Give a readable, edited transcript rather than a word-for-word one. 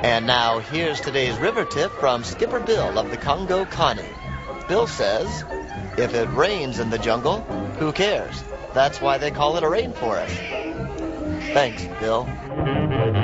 And now here's today's river tip from Skipper Bill of the Congo Connie. Bill says, if it rains in the jungle, who cares? That's why they call it a rainforest. Thanks, Bill.